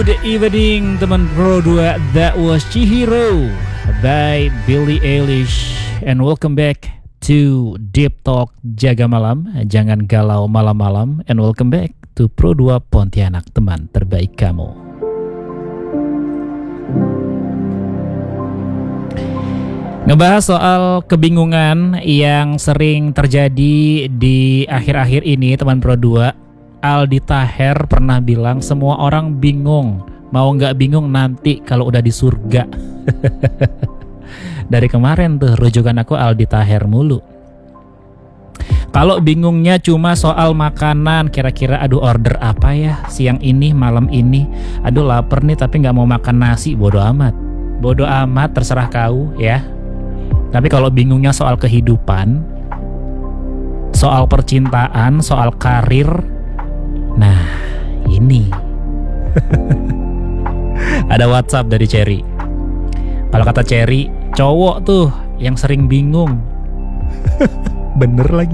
Good evening teman Pro 2. That was Chihiro by Billie Eilish. And welcome back to Deep Talk Jaga Malam. Jangan galau malam-malam. And welcome back to Pro 2 Pontianak, teman terbaik kamu. Ngebahas soal kebingungan yang sering terjadi di akhir-akhir ini, teman Pro 2. Aldi Taher pernah bilang semua orang bingung. Mau gak bingung nanti kalau udah di surga. Dari kemarin tuh rujukan aku Aldi Taher mulu. Kalau bingungnya cuma soal makanan, kira-kira aduh order apa ya siang ini, malam ini. Aduh lapar nih tapi gak mau makan nasi, bodo amat. Bodo amat, terserah kau ya. Tapi kalau bingungnya soal kehidupan, soal percintaan, soal karir, nah ini ada WhatsApp dari Cherry. Kalau kata Cherry, cowok tuh yang sering bingung. Bener lagi.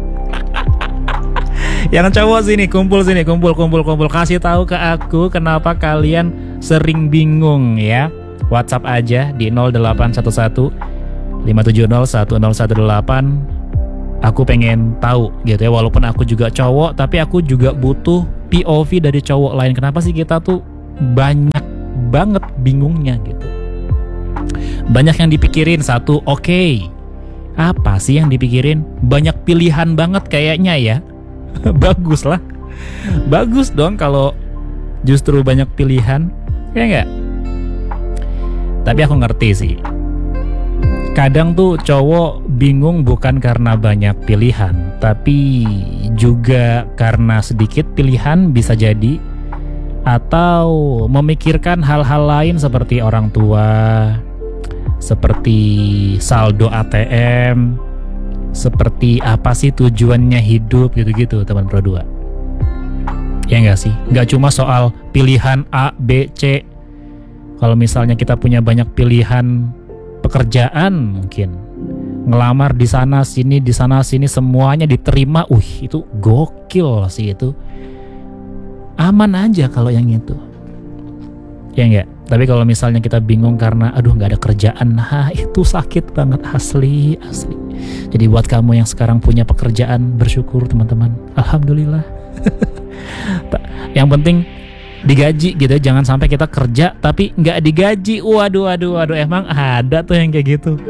Yang cowok sini kumpul, kasih tahu ke aku kenapa kalian sering bingung ya. WhatsApp aja di 0811 570 1018. Aku pengen tahu gitu ya, walaupun aku juga cowok, tapi aku juga butuh POV dari cowok lain. Kenapa sih kita tuh banyak banget bingungnya gitu. Banyak yang dipikirin. Satu, oke. Apa sih yang dipikirin? Banyak pilihan banget kayaknya ya. Bagus lah. Bagus dong kalau justru banyak pilihan. Ya enggak? Tapi aku ngerti sih. Kadang tuh cowok bingung bukan karena banyak pilihan, tapi juga karena sedikit pilihan bisa jadi, atau memikirkan hal-hal lain seperti orang tua, seperti saldo ATM, seperti apa sih tujuannya hidup gitu-gitu teman Pro 2. Ya enggak sih? Enggak cuma soal pilihan A, B, C. Kalau misalnya kita punya banyak pilihan pekerjaan, mungkin ngelamar di sana sini semuanya diterima, itu gokil sih itu. Aman aja kalau yang itu. Ya enggak? Tapi kalau misalnya kita bingung karena aduh nggak ada kerjaan, nah itu sakit banget asli. Jadi buat kamu yang sekarang punya pekerjaan, bersyukur teman-teman. Alhamdulillah. Yang penting digaji gitu, jangan sampai kita kerja tapi nggak digaji. Waduh, emang ada tuh yang kayak gitu.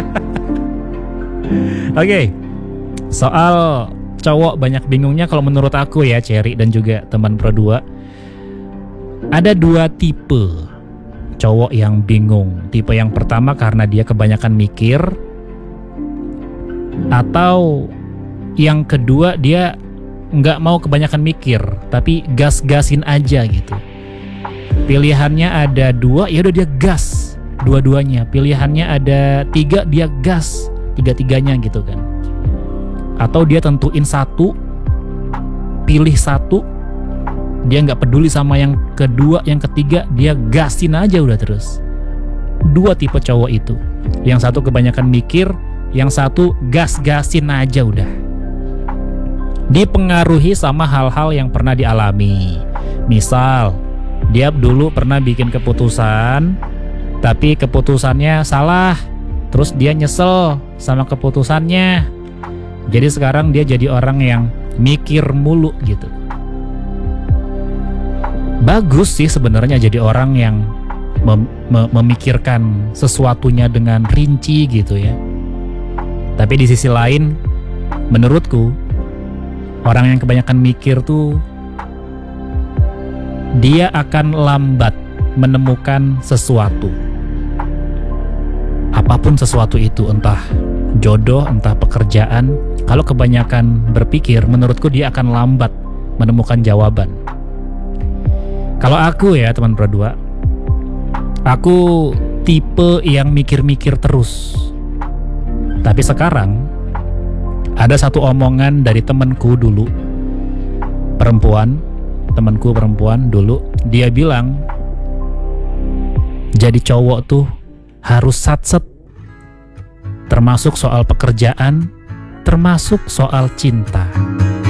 Oke. Soal cowok banyak bingungnya, kalau menurut aku ya Cherry dan juga teman Pro 2, ada dua tipe cowok yang bingung. Tipe yang pertama karena dia kebanyakan mikir, atau yang kedua dia nggak mau kebanyakan mikir tapi gas-gasin aja gitu. Pilihannya ada dua, ya udah dia gas dua-duanya. Pilihannya ada tiga, dia gas tiga-tiganya gitu kan. Atau dia tentuin satu, pilih satu, dia nggak peduli sama yang kedua, yang ketiga dia gasin aja udah terus. Dua tipe cowok itu. Yang satu kebanyakan mikir, yang satu gas-gasin aja udah. Dipengaruhi sama hal-hal yang pernah dialami. Misal, dia dulu pernah bikin keputusan, tapi keputusannya salah, terus dia nyesel sama keputusannya. Jadi sekarang dia jadi orang yang mikir mulu gitu. Bagus sih sebenarnya jadi orang yang memikirkan sesuatunya dengan rinci gitu ya. Tapi di sisi lain, menurutku orang yang kebanyakan mikir tuh dia akan lambat menemukan sesuatu. Apapun sesuatu itu, entah jodoh, entah pekerjaan. Kalau kebanyakan berpikir, menurutku dia akan lambat menemukan jawaban. Kalau aku ya teman Pro 2, aku tipe yang mikir-mikir terus. Tapi sekarang ada satu omongan dari temanku dulu, temanku perempuan dulu, dia bilang jadi cowok tuh harus satset, termasuk soal pekerjaan, termasuk soal cinta.